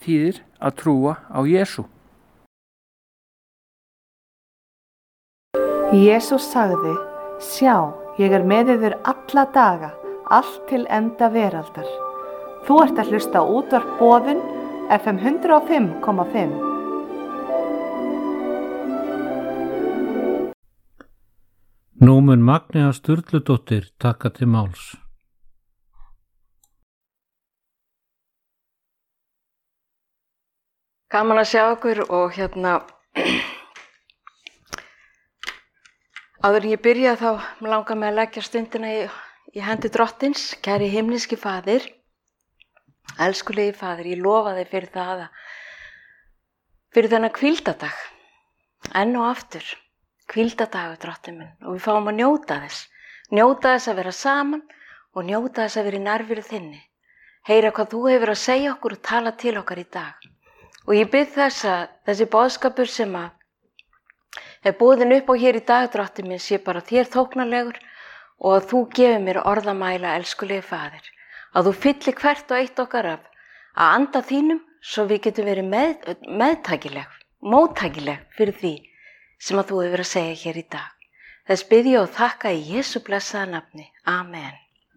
þýðir að trúa á Jesú. Jesús sagði, sjá, ég er með yður alla daga, allt til enda veraldar. Þú ert að hlusta á útvarp Boðun, FM 105,5. Nú mun Magnea Sturludóttir taka til máls. Gaman að sjá okkur og áður en ég byrja þá langar mig að leggja stundina í hendi Drottins, kæri himneski faðir, elskulegi faðir, ég lofa þig fyrir það fyrir þennan hvíldadag, enn og aftur, hvíldadagur Drottinn minn og við fáum að njóta þess að vera saman og njóta þess að vera í nærveru þinni, heyra hvað þú hefur að segja okkur og tala til okkar í dag. Og ég bið þess að þessi boðskapur sem er boðin upp á hér í dag, Drottinn minn, sé bara þér þóknanlegur og að þú gefir mér orðamæla, elskulegi faðir. Að þú fyllir hvert og eitt okkar af að anda þínum svo við getum verið móttækileg fyrir því sem að þú hefur að segja hér í dag. Þess bið ég og þakka í Jesú blessaða nafni. Amen.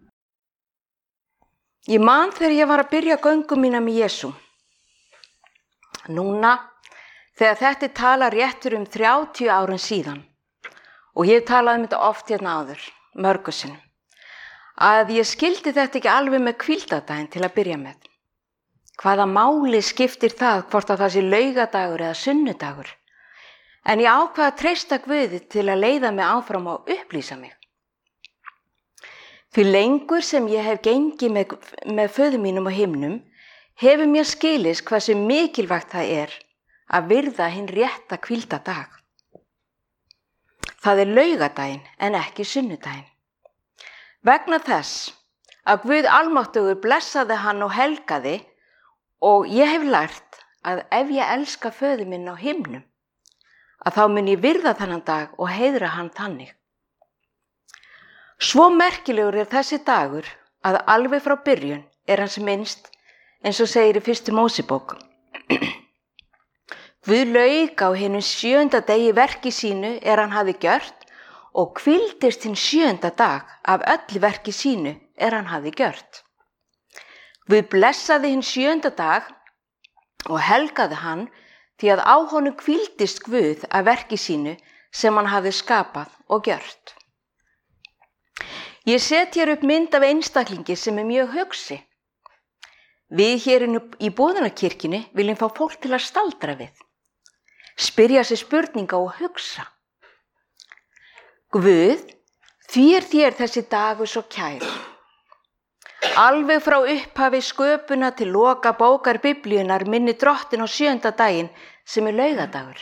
Ég man þegar ég var að byrja göngu mína með Jesú. Núna, þegar þetta tala réttur 30 árum síðan, og ég talaði þetta oft hérna áður, mörgu sinnum, að ég skildi þetta ekki alveg með hvíldadaginn til að byrja með. Hvaða máli skiptir það hvort að það sé laugadagur eða sunnudagur? En ég ákvað að treysta Guði til að leiða mig áfram og upplýsa mig. Því lengur sem ég hef gengið með föður mínum á himnum, hefur mér skilist hversu mikilvægt það er að virða hinn rétta hvíldadag. Það er laugadaginn en ekki sunnudaginn. Vegna þess að Guð almáttugur blessaði hann og helgaði og ég hef lært að ef ég elska föður minn á himnum, að þá mun ég virða þennan dag og heiðra hann þannig. Svo merkilegur er þessi dagur að alveg frá byrjun er hans minnst eins og segir í 1. Mósebók. Guð lauk á hinum 7. degi verki sínu hann hafði gjört og hvíldist hinn 7. dag af öllu verki sínu hann hafði gjört. Guð blessaði hinn 7. dag og helgaði hann því að á honum hvíldist Guð af verki sínu sem hann hafði skapað og gjört. Ég set hér upp mynd af einstaklingi sem er mjög hugsi. Við hér í Boðunarkirkjunni viljum fá fólk til að staldra við, spyrja sig spurninga og hugsa. Guð, því er þér þessi dagur svo kær. Alveg frá upphafi sköpuna til loka bókar Biblíunnar minni Drottinn á 7. daginn sem er laugadagur.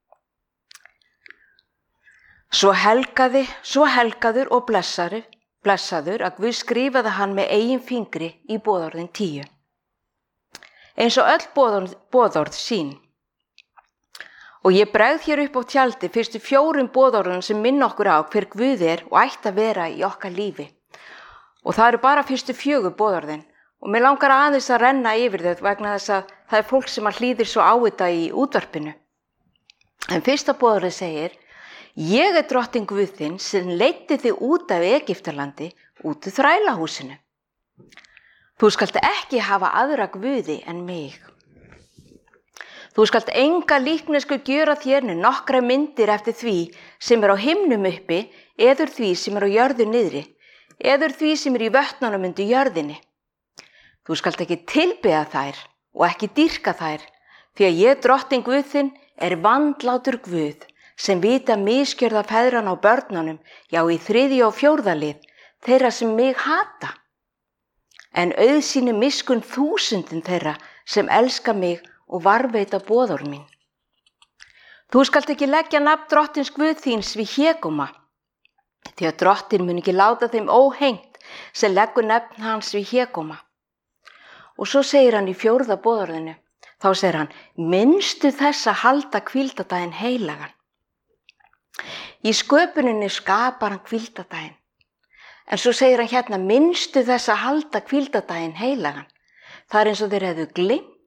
Svo helgaður og blessaður að Guð skrifaði hann með eigin fingri í boðorðin 10. Eins og öll boðorð sín. Og ég bregð hér upp á tjaldi fyrstu 4 boðorðum sem minna okkur á hver Guð er og ætti að vera í okkar lífi. Og það eru bara fyrstu 4 boðorðin og mér langar aðeins að renna yfir þau vegna þess að það er fólk sem hlýðir svo á þetta í útvarpinu. En fyrsta boðorðið segir, ég er Drottinn Guð þinn sem leiddi þig út af Egyptalandi út úr þrælahúsinu. Þú skalt ekki hafa aðra guði en mig. Þú skalt enga líknesku gjöra þér né nokkra myndir eftir því sem er á himnum uppi, eður því sem er á jörðu niðri, eður því sem er í vötnunum undir jörðinni. Þú skalt ekki tilbiðja þær og ekki dýrka þær, því að ég, Drottinn Guð þinn, er vandlátur Guð, sem vita misgjörða feðrana á börnunum, já í 3. og 4. lið, þeirra sem mig hata. En auðsýni miskun 1000 þeirra sem elska mig og varveita boðorð mín. Þú skalt ekki leggja nafn Drottins Guð þíns við hégóma, því að Drottinn mun ekki láta þeim óhengt sem leggur nafn hans við hégóma. Og svo segir hann í 4. boðorðinu, þá segir hann, minnstu þess að halda hvíldadaginn heilagan. Í sköpuninni skapar hann hvíldadaginn. En svo segir hann hérna, minnstu þess að halda hvíldadaginn heilagan. Það er eins og þeir hefðu gleymt